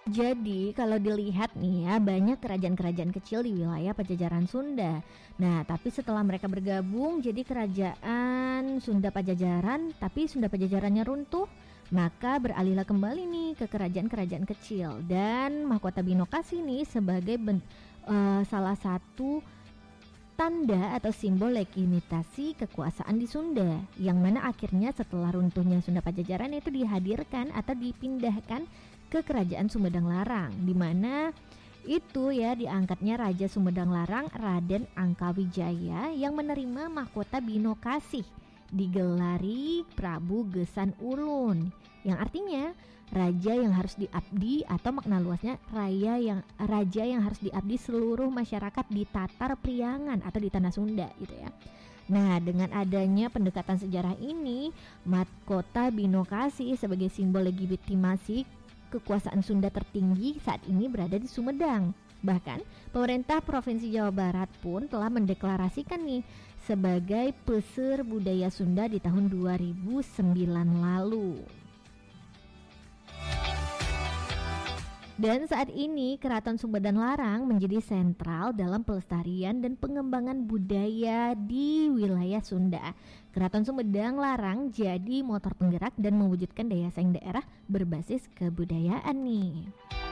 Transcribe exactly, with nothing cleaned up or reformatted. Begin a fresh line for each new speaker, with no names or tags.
Jadi kalau dilihat nih ya, banyak kerajaan-kerajaan kecil di wilayah Pajajaran Sunda. Nah, tapi setelah mereka bergabung jadi kerajaan Sunda Pajajaran, tapi Sunda Pajajarannya runtuh, maka beralihlah kembali nih ke kerajaan-kerajaan kecil. Dan mahkota Binokasi nih sebagai ben, uh, salah satu tanda atau simbol legitimasi kekuasaan di Sunda, yang mana akhirnya setelah runtuhnya Sunda Pajajaran itu dihadirkan atau dipindahkan ke kerajaan Sumedang Larang, di mana itu ya diangkatnya Raja Sumedang Larang Raden Angkawijaya yang menerima mahkota Binokasi, digelari Prabu Gesan Ulun, yang artinya raja yang harus diabdi, atau makna luasnya raya yang raja yang harus diabdi seluruh masyarakat di Tatar Priangan atau di tanah Sunda gitu ya. Nah, dengan adanya pendekatan sejarah ini, mahkota Binokasi sebagai simbol legitimasi kekuasaan Sunda tertinggi saat ini berada di Sumedang. Bahkan pemerintah Provinsi Jawa Barat pun telah mendeklarasikan nih sebagai Pesir Budaya Sunda di tahun dua ribu sembilan lalu. Dan saat ini Keraton Sumedang Larang menjadi sentral dalam pelestarian dan pengembangan budaya di wilayah Sunda. Keraton Sumedang Larang jadi motor penggerak dan mewujudkan daya saing daerah berbasis kebudayaan nih.